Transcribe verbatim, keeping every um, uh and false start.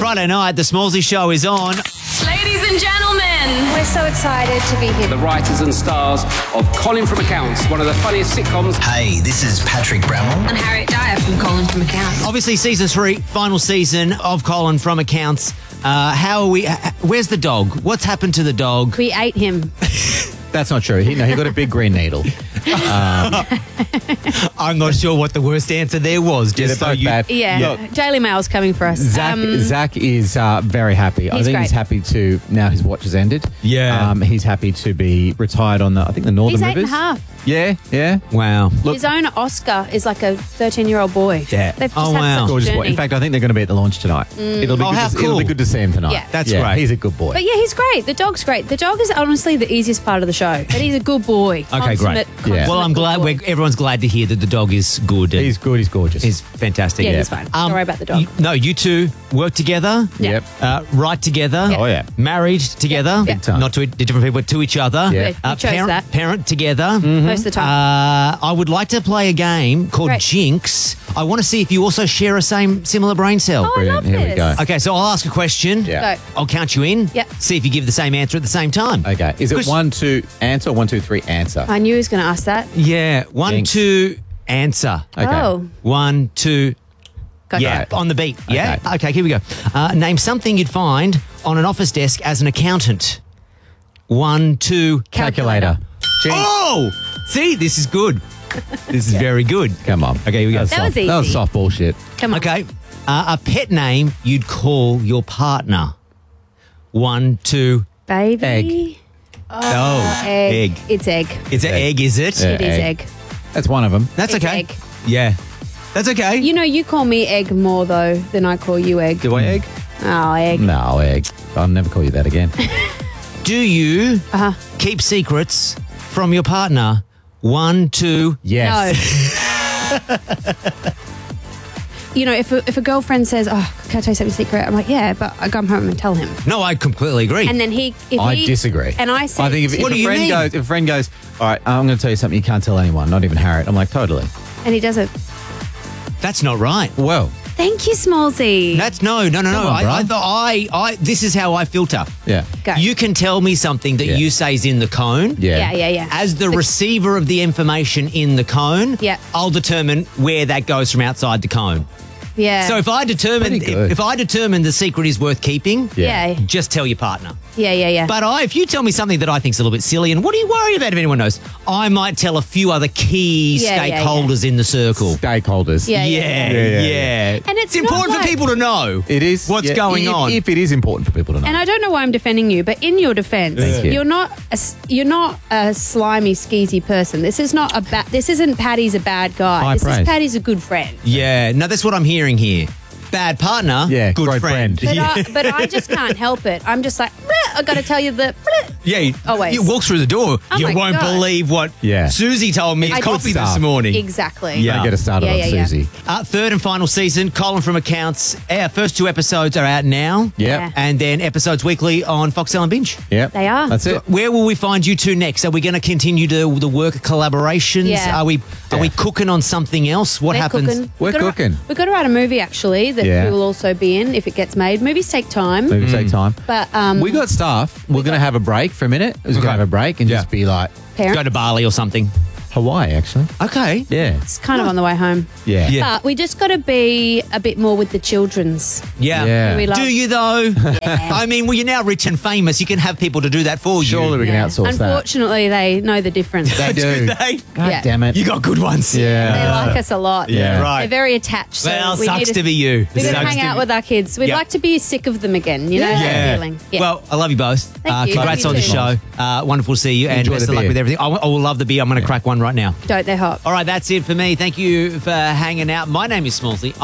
Friday night, the Smallsy Show is on. Ladies and gentlemen, we're so excited to be here. The writers and stars of Colin from Accounts, one of the funniest sitcoms. Hey, this is Patrick Bramwell. And Harriet Dyer from Colin from Accounts. Obviously, season three, final season of Colin from Accounts. Uh, how are we? Where's the dog? What's happened to the dog? We ate him. That's not true. He, no, he got a big green needle. Um, I'm not sure what the worst answer there was. yeah, Just so they're both you, bad. Yeah, Look, Daily Mail's coming for us. Zach, Um, Zach is uh, very happy. I he's think great. he's happy to, now his watch has ended. Yeah. Um, he's happy to be retired on the, I think, the Northern He's eight Rivers. and a half. Yeah, yeah. Wow. Look, His owner, Oscar, is like a thirteen-year-old boy. Yeah. They've just Oh, had wow. such a gorgeous boy. journey. In fact, I think they're going to be at the launch tonight. It'll be Oh, good how to, It'll be cool. good to see him tonight. Yeah. That's yeah, great. He's a good boy. But yeah, he's great. The dog's great. The dog is honestly the easiest part of the show. But he's a good boy. Okay, great. Consummate- Yeah. consummate Well, I'm good glad. boy. We're, everyone's glad to hear that the dog is good. and He's good. He's gorgeous. He's fantastic. Yeah, he's fine. Don't worry about the dog. you- no, you two work together. Yeah. Yep. Uh, write together. Yeah. Oh, yeah. Married together. Big time. Not to different people, to each other. Yeah. Good. You chose parent, that. parent together. Most of the time. Uh, I would like to play a game called Great. Jinx. I want to see if you also share a same similar brain cell. Oh, I Brilliant. love Here we this. go. Okay, so I'll ask a question. Yeah. Go. I'll count you in. Yep. See if you give the same answer at the same time. Okay. Is it Chris- one, two, answer or one, two, three, answer? I knew he was going to ask that. Yeah. One, Jinx. two, answer. Okay. Oh. One, two, Gotcha. yeah, on the beat. Yeah? Okay. Okay, here we go. Uh, name something you'd find on an office desk as an accountant. One, two. Calculator. Jinx. Oh! See, this is good. This is very good. Come on. Okay, here we go. That was soft, That was easy. soft bullshit. Come on. Okay. Uh, a pet name you'd call your partner. One, two. Baby. Egg. Oh, Egg. egg. It's egg. It's an egg, is it? Yeah. It is egg. egg. That's one of them. That's It's okay. egg. Yeah. That's okay. You know, you call me egg more, though, than I call you egg. Do I egg? Oh, egg. No, egg. I'll never call you that again. Do you Uh-huh. keep secrets from your partner? One, two. Yes. No. You know, if a, if a girlfriend says, "Oh, can I tell you something secret?" I'm like, "Yeah," but I come home and tell him. No, I completely agree. And then he, if I he, disagree. And I say, I think if, if What a do you friend mean? goes, if a friend goes, all right, I'm going to tell you something you can't tell anyone, not even Harriet. I'm like, totally. and he doesn't. That's not right. Well, Thank you, Smallsy. That's no, no, no, no. Come on, I, bro. I thought I, I. This is how I filter. yeah. Go. You can tell me something that Yeah. you say is in the cone. Yeah. yeah, yeah, yeah. As the receiver of the information in the cone, Yeah. I'll determine where that goes from outside the cone. yeah. So if I determine Pretty if, good. if I determine the secret is worth keeping, yeah. yeah, just tell your partner. yeah, yeah, But I, if you tell me something that I think's a little bit silly, and what are you worried about if anyone knows? I might tell a few other key Yeah, yeah, stakeholders in the circle. Stakeholders. Yeah, Yeah, yeah, yeah, yeah, yeah. And it's important not for like- people to know. It is. What's yeah, going if, on. If it is important for people to know. And I don't know why I'm defending you, but in your defense, Thank you. you're not a, s- you're not a slimy, skeezy person. This is not a bad. This isn't Paddy's a bad guy. High this praise. is Paddy's a good friend. Yeah, no, that's what I'm hearing here. Bad partner, Yeah, good great friend. friend. But, I, but I just can't help it. I'm just like, "Bleh, I got to tell you that. bleh." Yeah, you, Always. you walk through the door, Oh you my won't God. believe what Yeah. Susie told me. I It's did coffee this stuff. morning. Exactly. Yeah. Don't get us started Yeah, on yeah, yeah. Susie. Uh, third and final season, Colin from Accounts. Our first two episodes are out now. Yep. Yeah. And then episodes weekly on Foxtel and Binge. Yep. They are. That's it. Where will we find you two next? Are we going to continue to the work collaborations? Yeah. Are we are we Yeah. cooking on something else? What They're happens? Cooking. We're We've gotta- cooking. We've got to write a movie actually that Yeah. we will also be in if it gets made. Movies take time, Maybe take time. but um, We got stuff. We're going to have a break for a minute. We're going Okay. to have a break and Yeah. just be like parents. Go to Bali or something. Hawaii, actually. Okay. Yeah. It's kind of on the way home. Yeah. Yeah. But we just got to be a bit more with the children's. Yeah. Yeah. We love- Do you though? I mean, well, you're now rich and famous. You can have people to do that for you. Surely we can Yeah. outsource that. Unfortunately, they know the difference. They do. they? God Yeah. damn it. You got good ones. Yeah. They like us a lot. Yeah. Right. They're very attached. So Well, we sucks need to be you. We're going to Sucks hang to out be- with our kids. We'd Yeah. like to be sick of them again. You know that Yeah. feeling. Yeah. Well, I love you both. Thank uh, you. Congrats Love on you the too. show. Uh, wonderful to see you, and Enjoy best the of luck beer. with everything. I, I will love the beer. I'm going to crack one right now. Don't they hot? All right, that's it for me. Thank you for hanging out. My name is Smallsy.